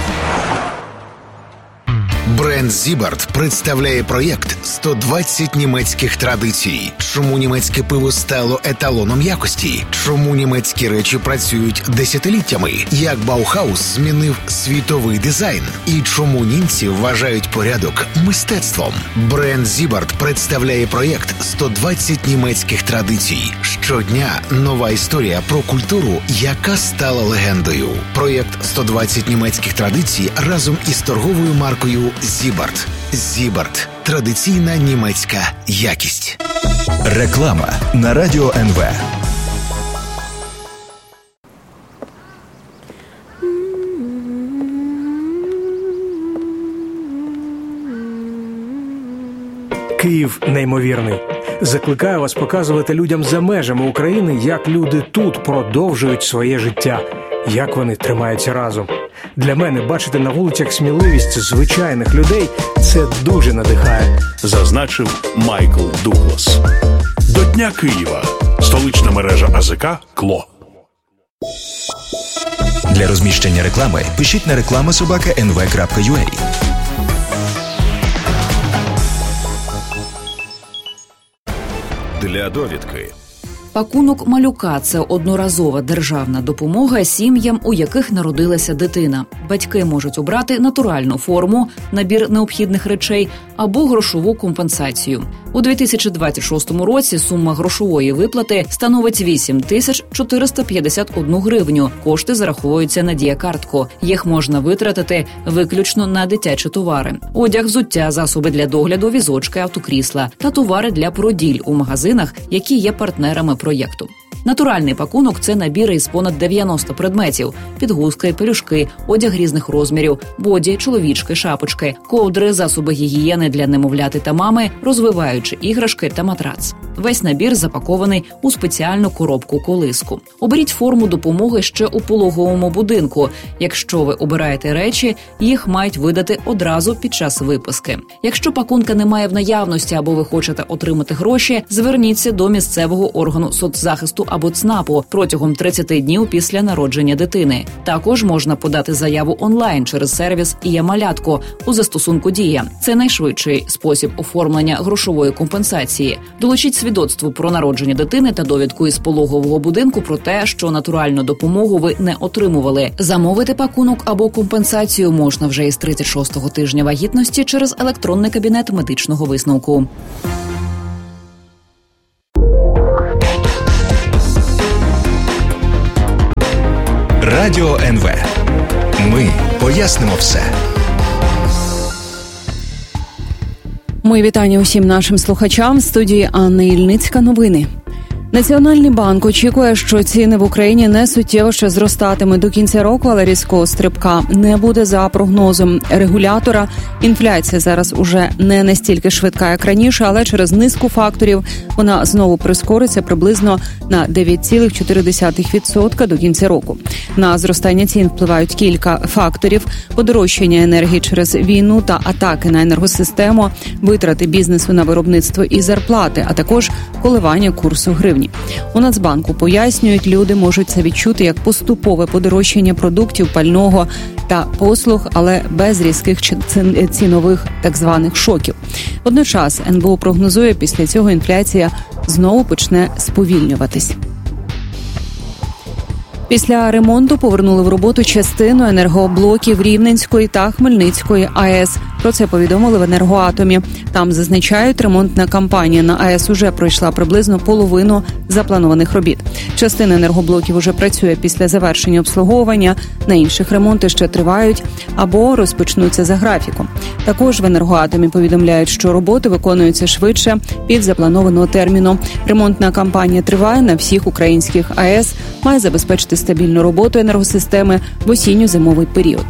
Бренд Зібарт представляє проєкт «120 німецьких традицій». Чому німецьке пиво стало еталоном якості? Чому німецькі речі працюють десятиліттями? Як Баухаус змінив світовий дизайн? І чому німці вважають порядок мистецтвом? Бренд Зібарт представляє проєкт «120 німецьких традицій». Щодня нова історія про культуру, яка стала легендою. Проєкт «120 німецьких традицій» разом із торговою маркою Зібарт. Зібарт – традиційна німецька якість. Реклама на Радіо НВ. Київ неймовірний. Закликаю вас показувати людям за межами України, як люди тут продовжують своє життя, як вони тримаються разом. Для мене бачити на вулицях сміливість звичайних людей – це дуже надихає. Зазначив Майкл Дуглас. До Дня Києва. Столична мережа АЗК «Кло». Для розміщення реклами пишіть на reklama@nv.ua. Для довідки. Пакунок малюка – це одноразова державна допомога сім'ям, у яких народилася дитина. Батьки можуть обрати натуральну форму, набір необхідних речей або грошову компенсацію. У 2026 році сума грошової виплати становить 8451 гривню. Кошти зараховуються на діякартку. Їх можна витратити виключно на дитячі товари. Одяг, взуття, засоби для догляду, візочки, автокрісла та товари для породіль у магазинах, які є партнерами проєкту. Натуральний пакунок – це набір із понад 90 предметів – підгузки, пелюшки, одяг різних розмірів, боді, чоловічки, шапочки, ковдри, засоби гігієни для немовляти та мами, розвиваючі іграшки та матрац. Весь набір запакований у спеціальну коробку-колиску. Оберіть форму допомоги ще у пологовому будинку. Якщо ви обираєте речі, їх мають видати одразу під час виписки. Якщо пакунка немає в наявності або ви хочете отримати гроші, зверніться до місцевого органу соцзахисту або ЦНАПу протягом 30 днів після народження дитини. Також можна подати заяву онлайн через сервіс «Є-малятко» у застосунку «Дія». Це найшвидший спосіб оформлення грошової компенсації. Долучіть свідоцтво про народження дитини та довідку із пологового будинку про те, що натуральну допомогу ви не отримували. Замовити пакунок або компенсацію можна вже із 36-го тижня вагітності через електронний кабінет медичного висновку. Радіо НВ. Ми пояснимо все. Мої вітання усім нашим слухачам. В студії Анна Ільницька. Новини. Національний банк очікує, що ціни в Україні не суттєво ще зростатимуть до кінця року, але різкого стрибка не буде. За прогнозом регулятора, інфляція зараз уже не настільки швидка, як раніше, але через низку факторів вона знову прискориться приблизно на 9,4% до кінця року. На зростання цін впливають кілька факторів: подорожчання енергії через війну та атаки на енергосистему, витрати бізнесу на виробництво і зарплати, а також коливання курсу гривні. У Нацбанку пояснюють, люди можуть це відчути як поступове подорожчання продуктів, пального та послуг, але без різких цінових так званих шоків. Водночас НБУ прогнозує, після цього інфляція знову почне сповільнюватись. Після ремонту повернули в роботу частину енергоблоків Рівненської та Хмельницької АЕС. Про це повідомили в «Енергоатомі». Там зазначають, ремонтна кампанія на АЕС уже пройшла приблизно половину запланованих робіт. Частина енергоблоків уже працює після завершення обслуговування, на інших ремонти ще тривають або розпочнуться за графіком. Також в «Енергоатомі» повідомляють, що роботи виконуються швидше під запланованого терміну. Ремонтна кампанія триває на всіх українських АЕС, має забезпечити стабільну роботу енергосистеми в осінньо-зимовий період.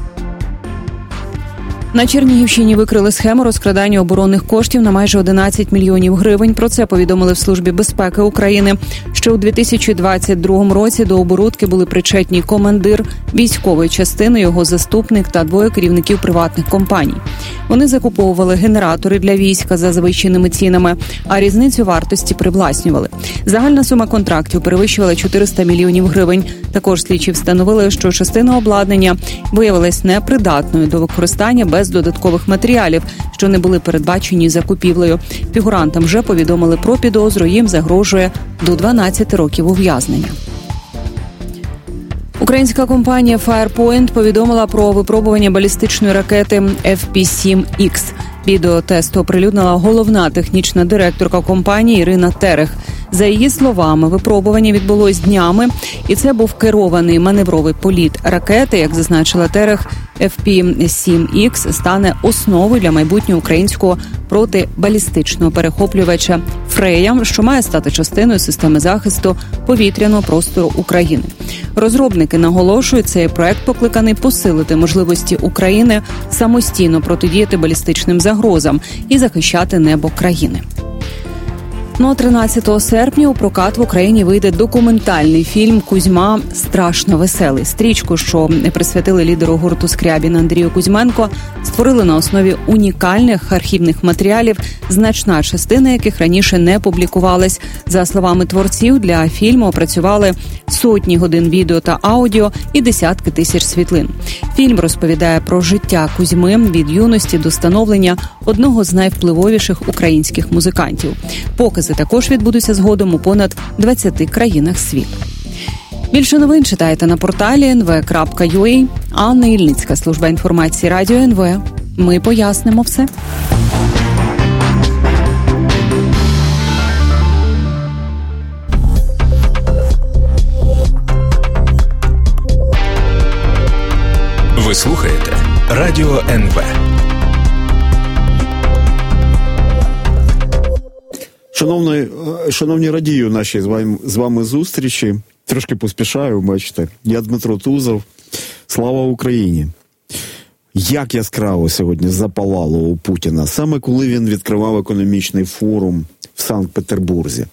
На Чернігівщині викрили схему розкрадання оборонних коштів на майже 11 мільйонів гривень. Про це повідомили в Службі безпеки України. Ще у 2022 році до оборудки були причетні командир військової частини, його заступник та двоє керівників приватних компаній. Вони закуповували генератори для війська за завищеними цінами, а різницю вартості привласнювали. Загальна сума контрактів перевищувала 400 мільйонів гривень. Також слідчі встановили, що частина обладнання виявилась непридатною до використання без додаткових матеріалів, що не були передбачені закупівлею. Фігурантам вже повідомили про підозру, їм загрожує до 12 років ув'язнення. Українська компанія Firepoint повідомила про випробування балістичної ракети FP7X. Відео тесту оприлюднила головна технічна директорка компанії Ірина Терех. За її словами, випробування відбулось днями, і це був керований маневровий політ ракети. Як зазначила Терех, FP7X стане основою для майбутнього українського протибалістичного перехоплювача «Фрея», що має стати частиною системи захисту повітряного простору України. Розробники наголошують, цей проект покликаний посилити можливості України самостійно протидіяти балістичним загрозам і захищати небо країни. Ну, 13 серпня у прокат в Україні вийде документальний фільм «Кузьма. Страшно веселий». Стрічку, що присвятили лідеру гурту «Скрябін» Андрію Кузьменко, створили на основі унікальних архівних матеріалів, значна частина яких раніше не публікувалась. За словами творців, для фільму опрацювали сотні годин відео та аудіо і десятки тисяч світлин. Фільм розповідає про життя Кузьми від юності до становлення одного з найвпливовіших українських музикантів. Покази також відбудуться згодом у понад 20 країнах світу. Більше новин читайте на порталі nv.ua. Анна Ільницька, служба інформації Радіо НВ. Ми пояснимо все. Ви слухаєте Радіо НВ. Шановні радію наші з вами зустрічі. Трошки поспішаю, бачите. Я Дмитро Тузов. Слава Україні! Як яскраво сьогодні запалало у Путіна, саме коли він відкривав економічний форум в Санкт-Петербурзі.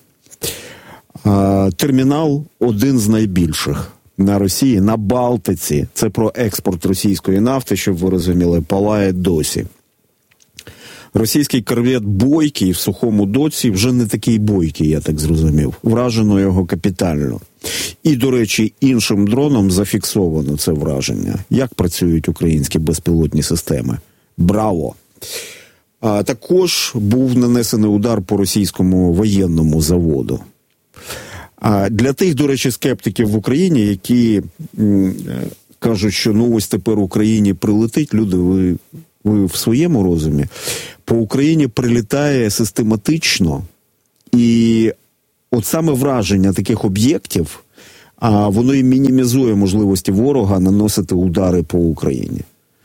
Термінал один з найбільших на Росії, на Балтиці. Це про експорт російської нафти, щоб ви розуміли, палає досі. Російський корвет «Бойкий» в Сухому Доці вже не такий бойкий, я так зрозумів. Вражено його капітально. І, до речі, іншим дроном зафіксовано це враження. Як працюють українські безпілотні системи? Браво! Також був нанесений удар по російському воєнному заводу. Для тих, до речі, скептиків в Україні, які кажуть, що ось тепер Україні прилетить, люди, ви в своєму розумі, по Україні прилітає систематично, і от саме враження таких об'єктів, воно і мінімізує можливості ворога наносити удари по Україні.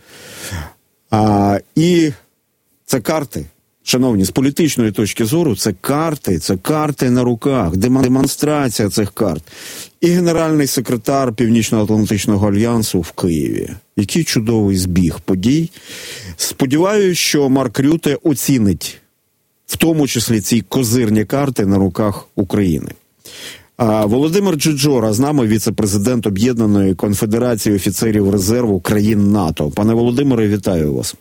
І це карти. Шановні, з політичної точки зору, це карти на руках, демонстрація цих карт. І генеральний секретар Північно-Атлантичного альянсу в Києві. Який чудовий збіг подій. Сподіваюсь, що Марк Рюте оцінить, в тому числі ці козирні карти на руках України. Володимир Джиджора з нами, віце-президент Об'єднаної конфедерації офіцерів резерву країн НАТО. Пане Володимире, вітаю вас.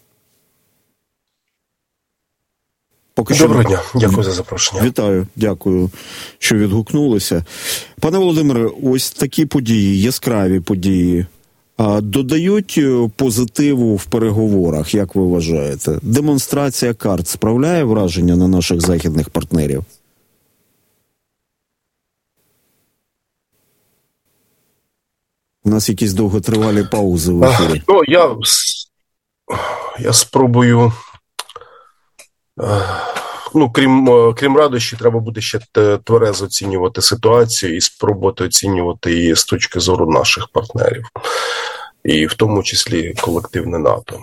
Доброго дня, дякую за запрошення. Вітаю, дякую, що відгукнулися. Пане Володимире, ось такі події, яскраві події, додають позитиву в переговорах, як ви вважаєте? Демонстрація карт справляє враження на наших західних партнерів? У нас якісь довготривалі паузи в ефірі. Я спробую... крім радощі, треба буде ще тверезо оцінювати ситуацію і спробувати оцінювати її з точки зору наших партнерів. І в тому числі колективне НАТО.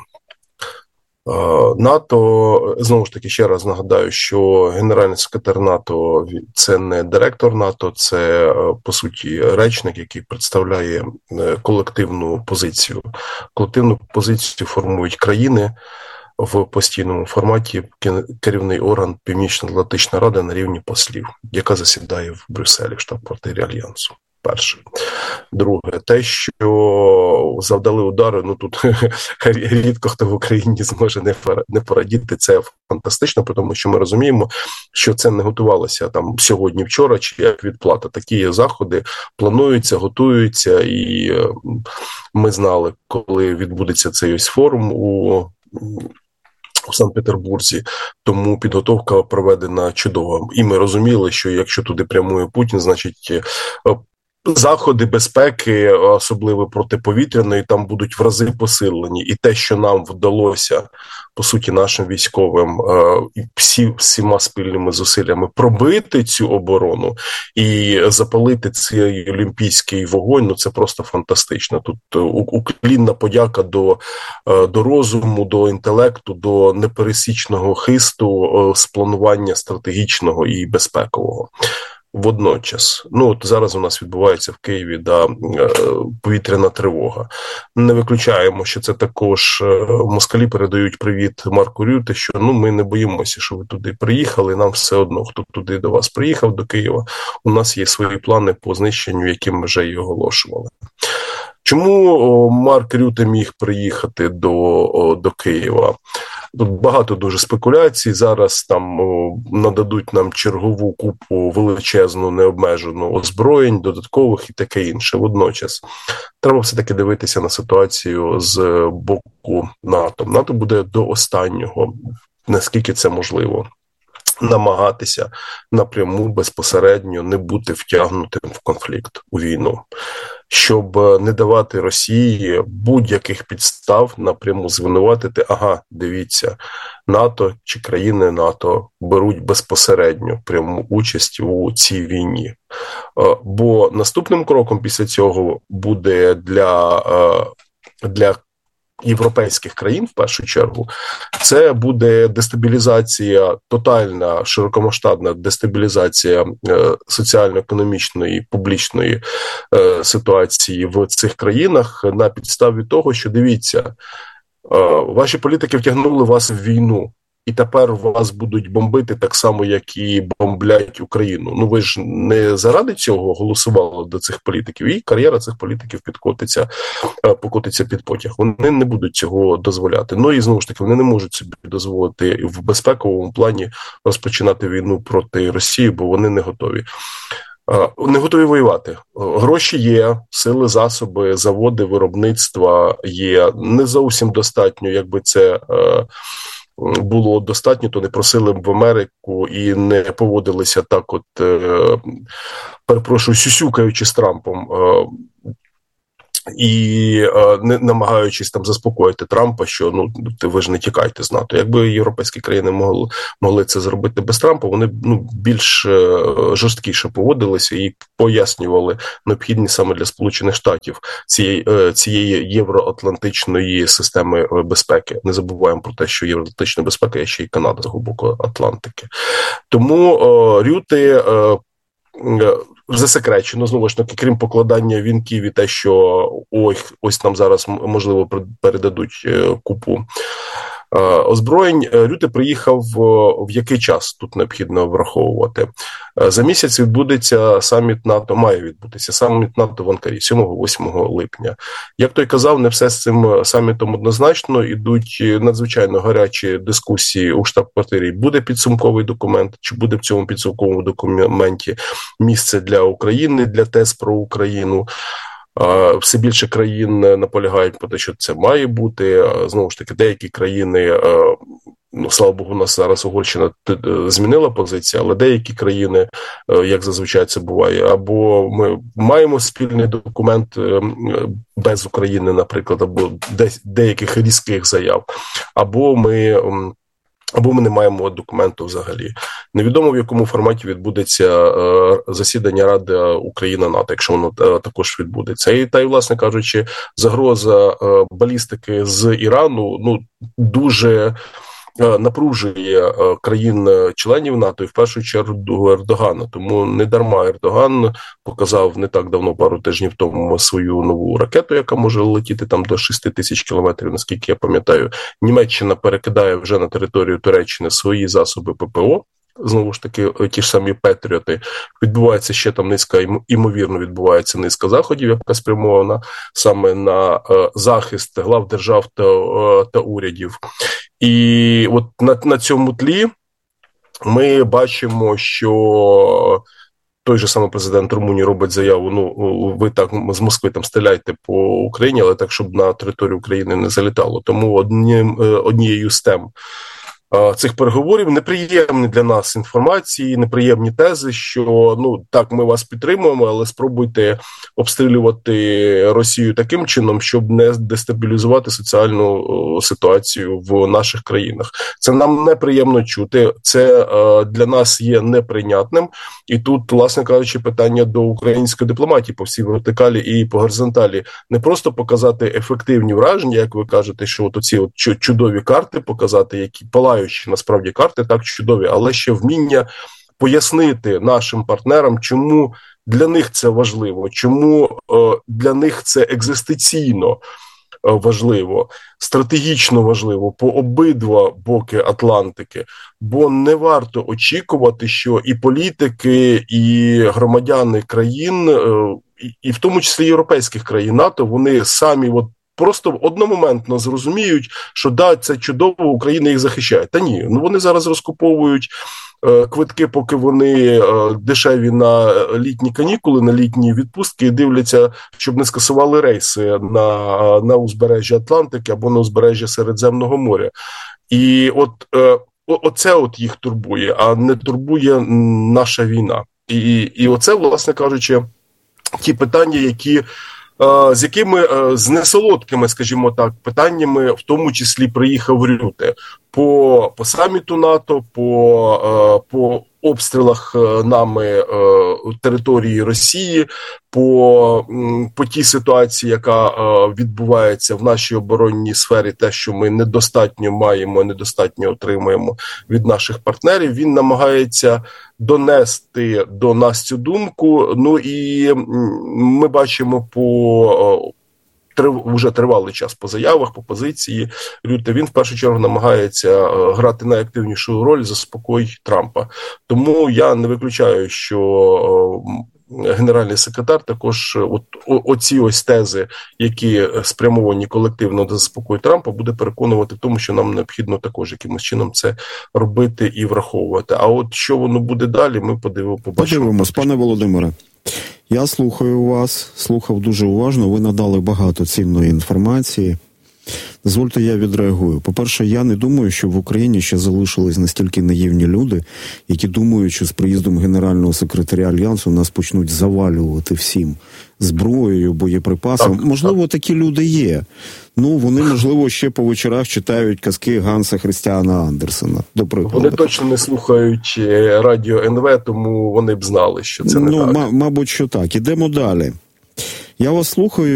НАТО, знову ж таки, ще раз нагадаю, що генеральний секретар НАТО – це не директор НАТО, це, по суті, речник, який представляє колективну позицію. Колективну позицію формують країни в постійному форматі, керівний орган Північно-Атлантичної ради на рівні послів, яка засідає в Брюсселі, в штаб-квартирі Альянсу. Перше. Друге, те, що завдали удари, тут рідко хто в Україні зможе не порадіти, це фантастично, тому що ми розуміємо, що це не готувалося там сьогодні-вчора, чи як відплата. Такі заходи плануються, готуються, і ми знали, коли відбудеться цей ось форум у Санкт-Петербурзі, тому підготовка проведена чудово. І ми розуміли, що якщо туди прямує Путін, значить заходи безпеки, особливо протиповітряної, там будуть в рази посилені. І те, що нам вдалося, по суті, нашим військовим всіма спільними зусиллями пробити цю оборону і запалити цей олімпійський вогонь, це просто фантастично. Тут уклінна подяка до розуму, до інтелекту, до непересічного хисту, спланування стратегічного і безпекового. Водночас, зараз у нас відбувається в Києві повітряна тривога. Не виключаємо, що це також москалі передають привіт Марку Рюте, що ми не боїмося, що ви туди приїхали, нам все одно, хто туди до вас приїхав, до Києва, у нас є свої плани по знищенню, які ми вже і оголошували. Чому Марк Рюте міг приїхати до Києва? Тут багато дуже спекуляцій. Зараз там нададуть нам чергову купу величезну, необмежену озброєнь, додаткових і таке інше. Водночас треба все-таки дивитися на ситуацію з боку НАТО. НАТО буде до останнього, наскільки це можливо, намагатися напряму, безпосередньо не бути втягнутим в конфлікт, у війну, щоб не давати Росії будь-яких підстав напряму звинуватити, дивіться, НАТО чи країни НАТО беруть безпосередньо пряму участь у цій війні. Бо наступним кроком після цього буде для європейських країн, в першу чергу, це буде дестабілізація, тотальна, широкомасштабна дестабілізація соціально-економічної, публічної ситуації в цих країнах на підставі того, що, дивіться, ваші політики втягнули вас в війну, і тепер вас будуть бомбити так само, як і бомблять Україну. Ну, ви ж не заради цього голосували до цих політиків, і кар'єра цих політиків покотиться під потяг. Вони не будуть цього дозволяти. Ну і, знову ж таки, вони не можуть собі дозволити в безпековому плані розпочинати війну проти Росії, бо вони не готові. Не готові воювати. Гроші є, сили, засоби, заводи, виробництва є. Не зовсім достатньо, якби це було достатньо, то не просили б в Америку і не поводилися так от, перепрошую, сюсюкаючи з Трампом. І не намагаючись там заспокоїти Трампа, що ну ви ж не тікайте з НАТО. Якби європейські країни могли це зробити без Трампа, вони більш жорсткіше поводилися і пояснювали необхідність саме для Сполучених Штатів цієї євроатлантичної системи безпеки. Не забуваємо про те, що євроатлантична безпека є ще й Канада з глибокої Атлантики. Тому Рюте засекречено, знову ж таки, крім покладання вінків і те, що ось нам зараз, можливо, передадуть купу озброєнь, Рюте приїхав в який час, тут необхідно враховувати. За місяць відбудеться саміт НАТО, має відбутися саміт НАТО в Анкарі 7-8 липня. Як той казав, не все з цим самітом однозначно, ідуть надзвичайно гарячі дискусії у штаб-квартирі. Буде підсумковий документ, чи буде в цьому підсумковому документі місце для України, для тез про Україну. Все більше країн наполягають про те, що це має бути. Знову ж таки, деякі країни, слава Богу, у нас зараз Угорщина змінила позицію, але деякі країни, як зазвичай це буває, або ми маємо спільний документ без України, наприклад, або деяких різких заяв, або ми не маємо документу взагалі. Невідомо, в якому форматі відбудеться засідання Ради Україна-НАТО, якщо воно також відбудеться. І, власне кажучи, загроза балістики з Ірану дуже напружує країн-членів НАТО і в першу чергу Ердогана. Тому не дарма Ердоган показав не так давно, пару тижнів тому, свою нову ракету, яка може летіти там до 6 тисяч кілометрів, наскільки я пам'ятаю. Німеччина перекидає вже на територію Туреччини свої засоби ППО. Знову ж таки, ті ж самі Петріоти. Відбувається ще там ймовірно відбувається низка заходів, яка спрямована саме на захист глав держав та урядів. І от на цьому тлі ми бачимо, що той же самий президент Румунії робить заяву, ви так з Москви там стріляйте по Україні, але так, щоб на територію України не залітало. Тому однією з тем цих переговорів неприємні для нас інформації, неприємні тези, що так, ми вас підтримуємо, але спробуйте обстрілювати Росію таким чином, щоб не дестабілізувати соціальну ситуацію в наших країнах. Це нам неприємно чути, це для нас є неприйнятним. І тут, власне кажучи, питання до української дипломатії по всій вертикалі і по горизонталі. Не просто показати ефективні враження, як ви кажете, що оці чудові карти показати, які палають, насправді карти так чудові, але ще вміння пояснити нашим партнерам, чому для них це важливо, чому для них це екзистенційно важливо, стратегічно важливо по обидва боки Атлантики, бо не варто очікувати, що і політики, і громадяни країн, і в тому числі європейських країн НАТО, вони самі просто одномоментно зрозуміють, що да, це чудово, Україна їх захищає. Та ні, вони зараз розкуповують квитки, поки вони дешеві на літні канікули, на літні відпустки, і дивляться, щоб не скасували рейси на узбережжя Атлантики або на узбережжя Середземного моря. І оце їх турбує, а не турбує наша війна. І оце, власне кажучи, ті питання, з якими, з несолодкими, скажімо так, питаннями, в тому числі приїхав Рюте по саміту НАТО, по обстрілах нами території Росії, по тій ситуації, яка відбувається в нашій оборонній сфері, те, що ми недостатньо маємо, недостатньо отримуємо від наших партнерів, він намагається донести до нас цю думку. Ну і ми бачимо вже тривалий час по заявах, по позиції Рютте, він в першу чергу намагається грати найактивнішу роль за спокій Трампа. Тому я не виключаю, що генеральний секретар також оці ось тези, які спрямовані колективно до заспокою Трампа, буде переконувати в тому, що нам необхідно також якимось чином це робити і враховувати. А от що воно буде далі, ми побачимо. Подивимось, пане Володимире. Я слухаю вас, слухав дуже уважно, ви надали багато цінної інформації. Дозвольте, я відреагую. По-перше, я не думаю, що в Україні ще залишились настільки наївні люди, які думають, що з приїздом генерального секретаря Альянсу нас почнуть завалювати всім зброєю, боєприпасами. Можливо, такі люди є. Ну, вони, можливо, ще по вечорах читають казки Ганса Христіана Андерсена, до прикладу. Вони точно не слухають радіо НВ, тому вони б знали, що це не так. Мабуть, що так. Ідемо далі. Я вас слухаю.